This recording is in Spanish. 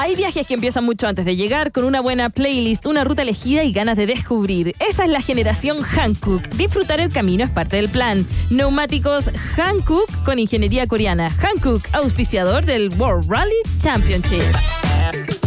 Hay viajes que empiezan mucho antes de llegar, con una buena playlist, una ruta elegida y ganas de descubrir. Esa es la generación Hankook. Disfrutar el camino es parte del plan. Neumáticos Hankook con ingeniería coreana. Hankook, auspiciador del World Rally Championship.